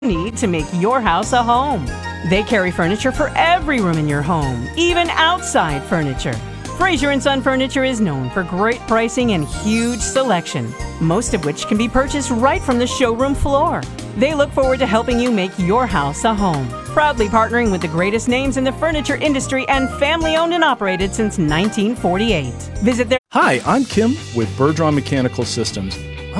need to make your house a home. They carry furniture for every room in your home, even outside furniture. Fraser & Son Furniture is known for great pricing and huge selection, most of which can be purchased right from the showroom floor. They look forward to helping you make your house a home. Proudly partnering with the greatest names in the furniture industry and family owned and operated since 1948. Visit their... Hi, I'm Kim with Bergeron Mechanical Systems.